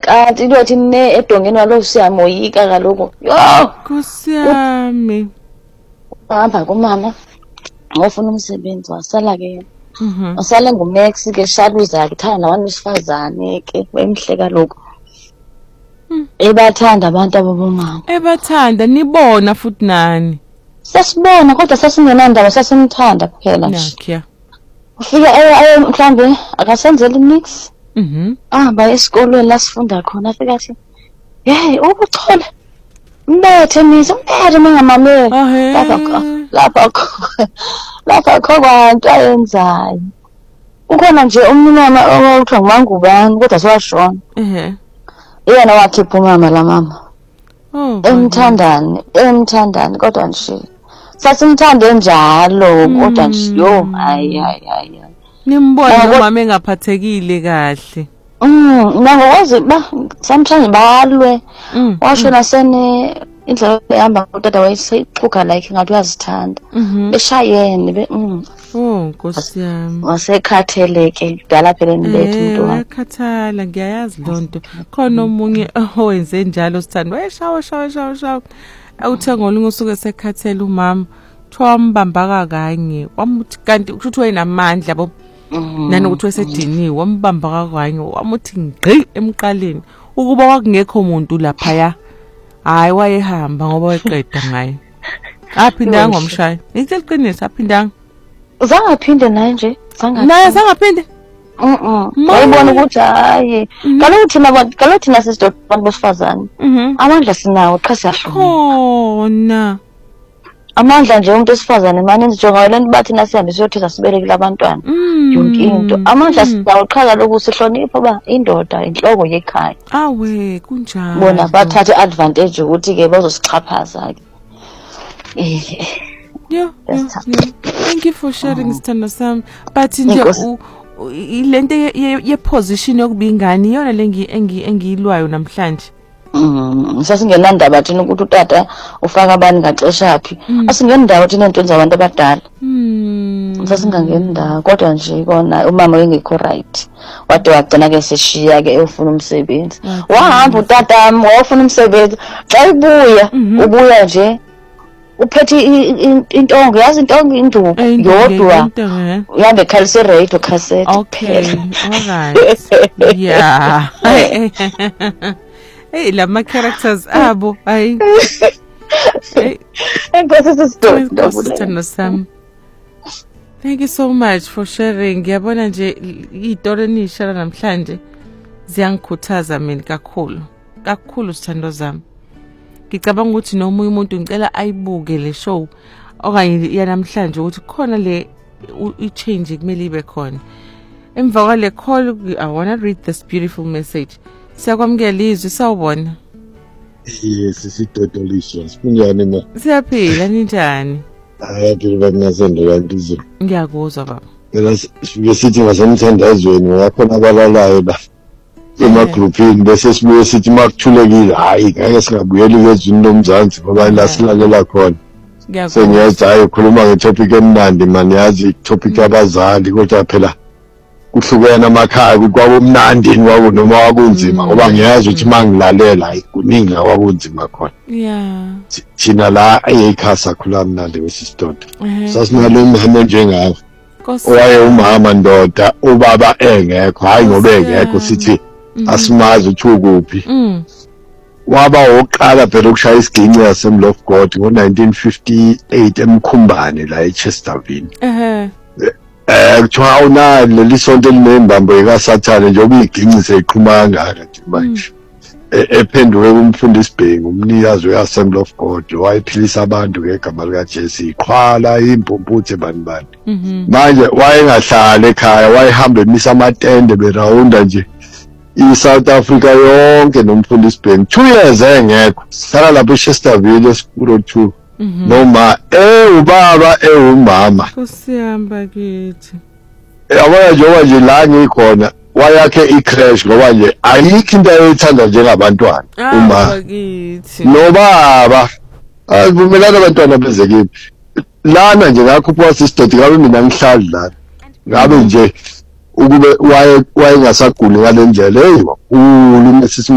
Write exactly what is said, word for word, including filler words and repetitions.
kanti into yathi ne edongeni walo siyamoyika kaloku yo kusiyami hamba kumama ngofuna umsebenzi wasala ke mhm wasala ngumax ke shaluza kuthanda nabantu besifazane ke wemhleka lokho ebathanda abantu ababomama ebathanda nibona futhi nani sasibona kodwa sasingenandaba sasimthanda kuphela nje nakya ufika aye mhlambe akasenzela imix mhm ahamba esikolweni la sifunda khona afika athi hey ubuchole mbethe misa mbethe mangamameli lapha lapha lapha khokwanto ayenzayo ukhona nje umnumama okuthiwa ngumangubani kodwa siwashona ehe yena wakhipha umama la mama oh emthandani emthandani kodwa nje sasimthande njalo kodwa nje yo hayi hayi hayi nimbona nomama engaphathekile kahle mm nangokwazi ba sometimes balwe washona sene indlela ehamba utata wayesixhuga like ngathi uyazithanda beshayene be mm oh Nkosi yami wasekhatheleke dala phela nilethe umuntu wakhe yakhathala ngiyayazi lonto khona omunye owenze njalo sithanda wayeshawa shawa shawa shawa awuthe ngolunye usuke sekhathela umama thwambamba kanye wamuthi kanti ukuthi wayinamandla bo nanokuthi wasediniwe wambamba kakanye wamuthi ngqi emqaleni ukuba kwakungekho umuntu lapha ya hayi wayehamba ngoba weqeda ngaye aphindanga ngomshaya ngiceliqinisa aphindanga uzangaphinde naye nje zangaphinde naye zangaphinde mhm wayibona ukuthi hayi kaloku thina kaloku thina sisidobantu besifazane amandla sinawo cha siyahlona khona amandla nje umuntu esifazane manje njengoba lento bathi nasihambe siyothetha sibelekile abantwana yonke into amandla sinawo qhaza lokhu sihlonipha ba indoda inhloko yekhaya awe kunjalo bona bathathe advantage ukuthi ke bazosixhaphaza ke eh yeah, yeah, yeah. Thank you for sharing Sithando sami but nje ilento ye position yokubingani iyona lengi engiyilwayo namhlanje Mm, sasingenandaba thina ukuthi utata ufaka abani ngaxesha phi. Asingendawo thina into zabantu abadala. Mm. Sasingangendawo kodwa nje kona umama wengekho right. Wade wagcina ke seshiya ke ufuna umsebenzi. Wahamba utata wami wafuna umsebenzi. Xa ibuya ubuya nje uphethe intongo yazi intongo induku yodwa. Uyabe khalise radio cassette. Okay. All right. Yeah. Hey, lama characters abo ay hey Sithando sami thank you so much for sharing ngiyabona nje izitori enishara namhlanje ziyangikhuthaza mina kakhulu kakhulu Sithando zami ngicabanga ukuthi noma umuntu ngicela ayibuke le show okanye yanamhlanje ukuthi khona le I change kumele ibe khona emva kwale call I want to read this beautiful message. Siyakwamukela izwi sawubona. Yes, sisitotolisho. Sikunjani ma? Siyaphila ninjani? Hayi bakunasende kanti izwi. Ngiyakuzwa baba. Phela sibe sithi ngasemthandazweni ngakhona abalalayo la. Ema groupini bese sibuye sithi makuthulekile hayi ngeke singabuyeli ezwini lomzansi ngoba la silalela khona. Ngiyakuzwa. Sengiyazi hayi ukhuluma ngetopic emnandi mani yazi topic abazali kodwa phela kuhlukena amakhaya kwabomnandi wabo noma wakunzima ngoba ngiyazi ukuthi mangilalela kuningi wakunzima khona yeah thina la eyikhasa khula mnandi wesisitoto sasinalo umhamba njengawo owaye umama ndoda ubaba engekho hayi ngoba engekho sithi asimazi ukuthi ukuphi waba oqala phela ukushaya isiginci yasemlo of God ngo nineteen fifty-eight emkhumbane la eChesterville ehe eh kuthiwa una leli sonto elinembambo ekasathane nje obuyiginci seyiqhuma kangaka nje manje ephenduke kumfundisi Bhengu umnikazi weAssembly of God wayephilisa abantu ngegama lika Jesu iqhwala impumputhe bani bani manje wayengahlala ekhaya wayehamba emisa amatende berawunda nje iSouth Africa yonke nomfundisi Bhengu two years engekho sala lapho eChesterville esikuro two noma eh ubaba eh umama kusiyamba kithi yabona njengoba nje la ngikhona wayakhe icrash ngoba nje ayikho into ayithanda njengabantwana uma kithi nobaba avumelana abantwana beze kimi lana nje ngakhupha sisidodi ngabe mina ngihlali la ngabe nje ukube waye wayengasaguli ngale ndlela hey ukhulu